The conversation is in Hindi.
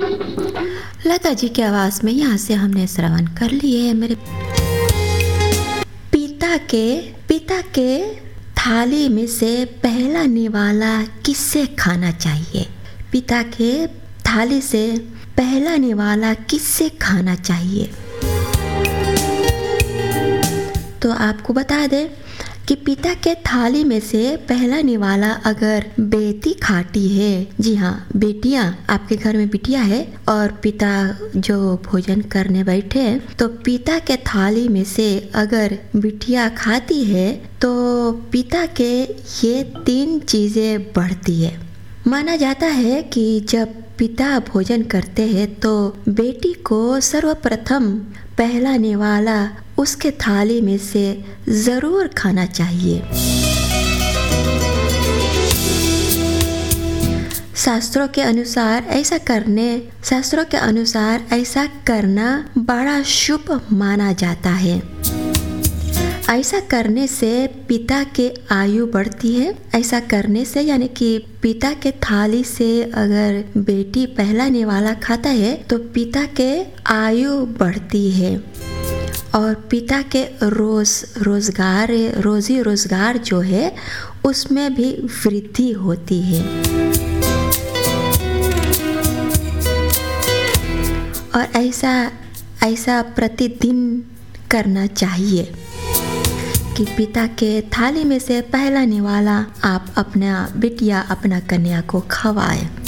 लता जी की आवाज में यहाँ से हमने श्रवण कर लिए मेरे पिता के थाली में से पहला निवाला किससे खाना चाहिए। पिता के थाली से पहला निवाला किससे खाना चाहिए। तो आपको बता दें कि पिता के थाली में से पहला निवाला अगर बेटी खाती है, जी हाँ बेटियां, आपके घर में बिटिया है और पिता जो भोजन करने बैठे हैं, तो पिता के थाली में से अगर बिटिया खाती है तो पिता के ये 3 चीज़ें बढ़ती है। माना जाता है कि जब पिता भोजन करते हैं तो बेटी को सर्वप्रथम पहला निवाला उसके थाली में से ज़रूर खाना चाहिए। शास्त्रों के अनुसार ऐसा करना बड़ा शुभ माना जाता है। ऐसा करने से पिता के आयु बढ़ती है। ऐसा करने से यानी कि पिता के थाली से अगर बेटी पहला निवाला खाता है तो पिता के आयु बढ़ती है और पिता के रोजी रोजगार जो है उसमें भी वृद्धि होती है। और ऐसा प्रतिदिन करना चाहिए कि पिता के थाली में से पहला निवाला आप अपना बिटिया, अपना कन्या को खवाएं।